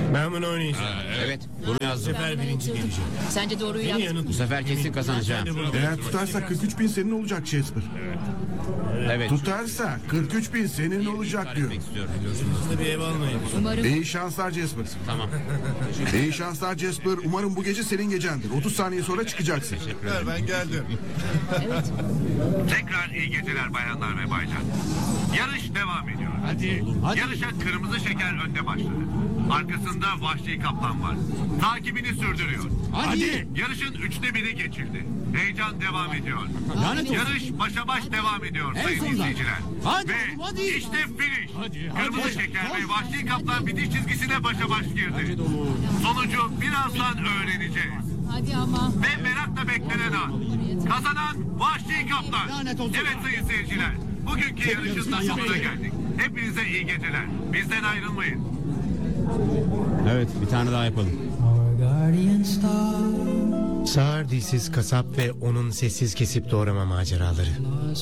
Ben bunu oynayacağım. Evet, bunu Bu yazdım. sefer birinci geleceğim. Sence doğruyu Beni yaptın. yanıltma. Bu sefer kesin kazanacağım. Eğer tutarsa 43 bin senin olacak Jasper. Evet. Tutarsa 43 bin senin olacak diyor. istiyorum. Siz de bir ev almayın. Umarım İyi şanslar Jasper. Tamam. İyi şanslar Jasper. Umarım bu gece senin gecendir. 30 saniye sonra çıkacaksın. Ben geldim. evet. Tekrar iyi geceler bayanlar ve baylar. Yarış devam ediyor. Hadi. Yarışa kırmızı şeker önde başladı. Arkasında vahşi kaplan var. Takibini sürdürüyor. Hadi. Yarışın 1/3'ü geçildi. Heyecan devam ediyor. Lanet olsun. Yarış başa baş devam ediyor En sayın sonunda. izleyiciler. Hadi Ve oğlum, hadi. işte finish. Kırmızı hadi. şeker ve vahşi kaplan bitiş çizgisine başa baş girdi. Sonucu birazdan öğreneceğiz. Hadi ama. Ve merakla beklenen an. Kazanan vahşi kaplan. Lanet olsun. Evet sayın seyirciler. Bugünkü yarışın da sonuna geldik. Hepinize iyi geceler. Bizden ayrılmayın. Evet, bir tane daha yapalım. Sağır dilsiz kasap ve onun sessiz kesip doğrama maceraları.